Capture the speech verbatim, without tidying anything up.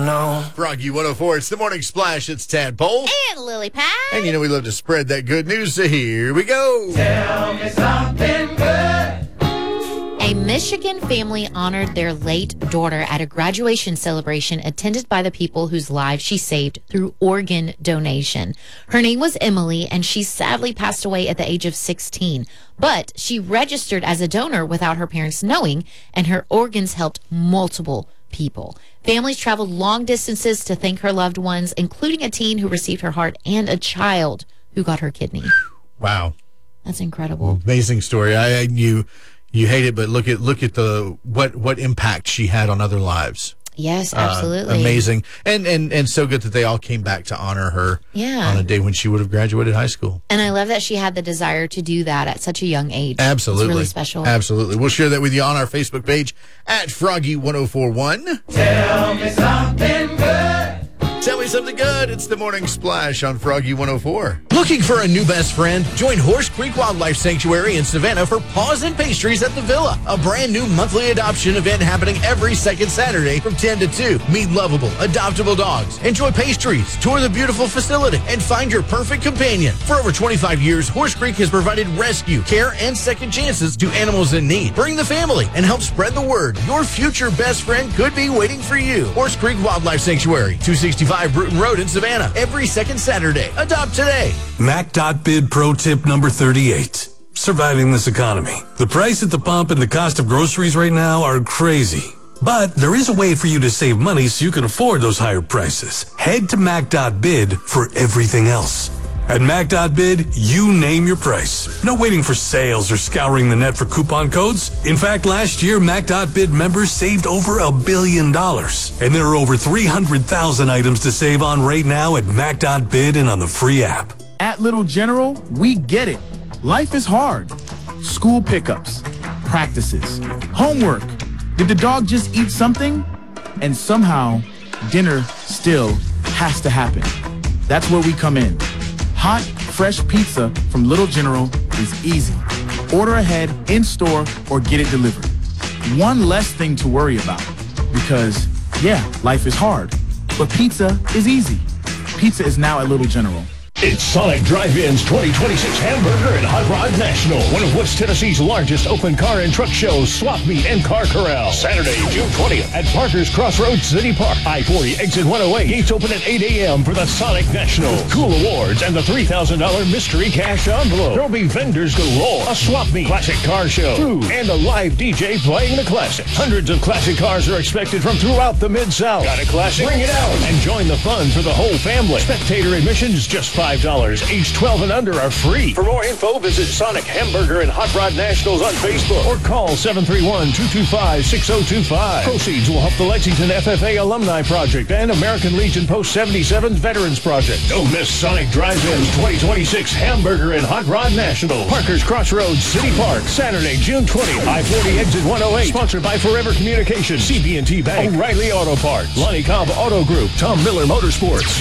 know. Froggy one oh four, it's the Morning Splash. It's Tadpole. And Lily Pad. And you know we love to spread that good news, so here we go. Tell me something good. A Michigan family honored their late daughter at a graduation celebration attended by the people whose lives she saved through organ donation. Her name was Emily, and she sadly passed away at the age of sixteen. But she registered as a donor without her parents knowing, and her organs helped multiple people. Families traveled long distances to thank her loved ones, including a teen who received her heart and a child who got her kidney. Wow. That's incredible. Amazing story. I, I you you hate it, but look at look at the what what impact she had on other lives. Yes, absolutely. Uh, amazing. And, and and so good that they all came back to honor her yeah. on a day when she would have graduated high school. And I love that she had the desire to do that at such a young age. Absolutely. It's really special. Absolutely. We'll share that with you on our Facebook page at Froggy one oh four one. Tell me something good. Tell me something good. It's the Morning Splash on Froggy one oh four. Looking for a new best friend? Join Horse Creek Wildlife Sanctuary in Savannah for Paws and Pastries at the Villa, a brand new monthly adoption event happening every second Saturday from ten to two. Meet lovable, adoptable dogs, enjoy pastries, tour the beautiful facility, and find your perfect companion. For over twenty-five years, Horse Creek has provided rescue, care, and second chances to animals in need. Bring the family and help spread the word. Your future best friend could be waiting for you. Horse Creek Wildlife Sanctuary, two sixty-five Bruton Road in Savannah, every second Saturday. Adopt today. Mac.bid pro tip number thirty-eight. Surviving this economy. The price at the pump and the cost of groceries right now are crazy. But there is a way for you to save money so you can afford those higher prices. Head to Mac.bid for everything else. At Mac.bid, you name your price. No waiting for sales or scouring the net for coupon codes. In fact, last year, Mac.bid members saved over a billion dollars. And there are over three hundred thousand items to save on right now at Mac.bid and on the free app. At Little General, we get it. Life is hard. School pickups, practices, homework. Did the dog just eat something? And somehow, dinner still has to happen. That's where we come in. Hot, fresh pizza from Little General is easy. Order ahead, in-store, or get it delivered. One less thing to worry about. Because, yeah, life is hard. But pizza is easy. Pizza is now at Little General. It's Sonic Drive-In's twenty twenty-six Hamburger and Hot Rod National, one of West Tennessee's largest open car and truck shows, swap meet, and car corral. Saturday, June twentieth at Parker's Crossroads City Park. I forty exit one oh eight. Gates open at eight a.m. for the Sonic National. Cool awards and the three thousand dollars mystery cash envelope. There'll be vendors galore, a swap meet, classic car show, food, and a live D J playing the classics. Hundreds of classic cars are expected from throughout the Mid-South. Got a classic? Bring it out and join the fun for the whole family. Spectator admission is just five dollars. Age twelve and under are free. For more info, visit Sonic Hamburger and Hot Rod Nationals on Facebook or call seven three one, two two five, six oh two five. Proceeds will help the Lexington F F A Alumni Project and American Legion Post seventy-seven Veterans Project. Don't miss Sonic Drive-In's twenty twenty-six Hamburger and Hot Rod Nationals. Parker's Crossroads City Park, Saturday, June twentieth. I forty exit one oh eight. Sponsored by Forever Communications, C B and T Bank, O'Reilly Auto Parts, Lonnie Cobb Auto Group, Tom Miller Motorsports.